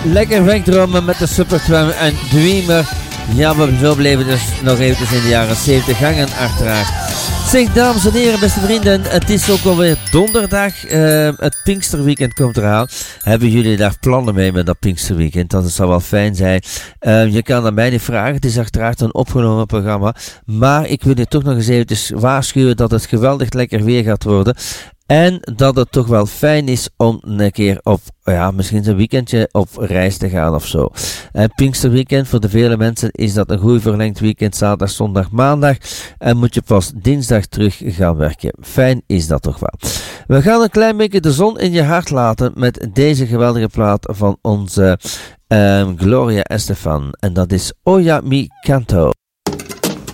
Lekker wegdromen met de Supertramp en Dreamer. Ja, we zo bleven dus nog eventjes in de jaren 70 hangen uiteraard. Zeg, dames en heren, beste vrienden, het is ook alweer donderdag. Het Pinksterweekend komt eraan. Hebben jullie daar plannen mee met dat Pinksterweekend? Dat zou wel fijn zijn. Je kan aan mij niet vragen. Het is uiteraard een opgenomen programma. Maar ik wil je toch nog eens eventjes waarschuwen dat het geweldig lekker weer gaat worden. En dat het toch wel fijn is om een keer op, misschien een weekendje op reis te gaan of zo. Pinksterweekend, voor de vele mensen is dat een goed verlengd weekend, zaterdag, zondag, maandag. En moet je pas dinsdag terug gaan werken. Fijn is dat toch wel. We gaan een klein beetje de zon in je hart laten met deze geweldige plaat van onze Gloria Estefan. En dat is Oya Mi Canto.